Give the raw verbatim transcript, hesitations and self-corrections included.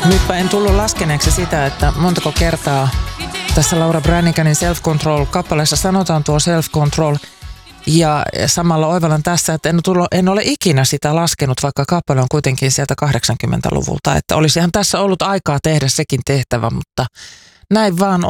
Nytpä en tullut laskeneeksi sitä, että montako kertaa tässä Laura Braniganin Self-Control-kappaleessa sanotaan tuo self-control. Ja samalla oivallan tässä, että en, tullut, en ole ikinä sitä laskenut, vaikka kappale on kuitenkin sieltä kahdeksankymmentäluvulta. Että olisihan tässä ollut aikaa tehdä sekin tehtävä, mutta näin vaan